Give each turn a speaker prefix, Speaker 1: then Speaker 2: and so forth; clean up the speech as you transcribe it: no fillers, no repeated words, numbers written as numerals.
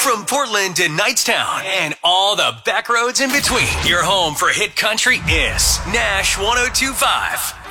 Speaker 1: From Portland to Knightstown and all the back roads in between, your home for hit country is Nash 102.5.